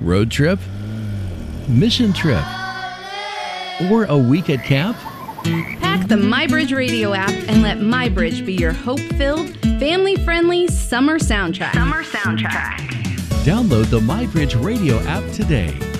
Road trip? Mission trip? Or a week at camp? Pack the MyBridge radio app and let MyBridge be your hope-filled, family-friendly summer soundtrack. Download the MyBridge radio app today.